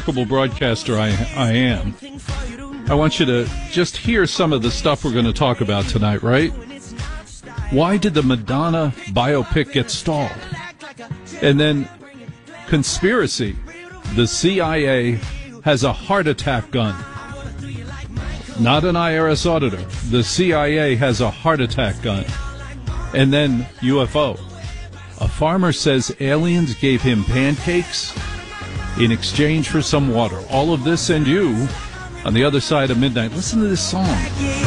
remarkable broadcaster I am, I want you to just hear some of the stuff we're going to talk about tonight, right? Why did the Madonna biopic get stalled? And then conspiracy. The CIA has a heart attack gun. Not an IRS auditor. The CIA has a heart attack gun. And then UFO. A farmer says aliens gave him pancakes in exchange for some water. All of this and you on the other side of midnight. Listen to this song.